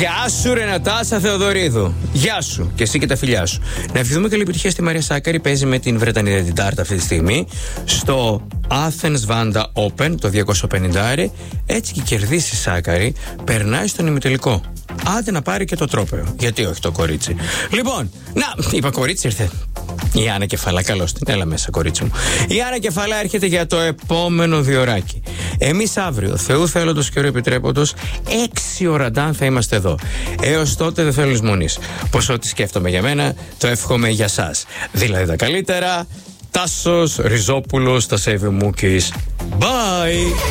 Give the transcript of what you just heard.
Γεια σου, Ρενατάσα Θεοδωρίδου. Γεια σου και εσύ και τα φιλιά σου. Να ευχηθούμε καλή επιτυχία στη Μαρία Σάκαρη. Παίζει με την Βρετανίδα την Τάρτα αυτή τη στιγμή στο Athens Vanda Open, το 250. Έτσι και κερδίσει η Σάκαρη, περνάει στον ημιτελικό. Άντε να πάρει και το τρόπαιο. Γιατί όχι το κορίτσι. Λοιπόν, να, είπα κορίτσι, ήρθε η Άννα Κεφαλά. Καλώς την, έλα μέσα, κορίτσι μου. Η Άννα Κεφαλά έρχεται για το επόμενο διωράκι. Εμείς αύριο, Θεού θέλοντος και όρο επιτρέποντος, 6 ωραντάν θα είμαστε εδώ. Έως τότε δεν θέλω λησμονής. Πως ό,τι σκέφτομαι για μένα, το εύχομαι για σας. Δηλαδή τα καλύτερα. Τάσος Ριζόπουλος, τα Σέβη Μούκης. Bye!